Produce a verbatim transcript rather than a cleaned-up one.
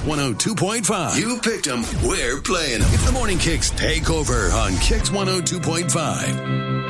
one oh two point five. You picked them. We're playing them. It's the Morning Kicks Takeover on Kicks one oh two point five.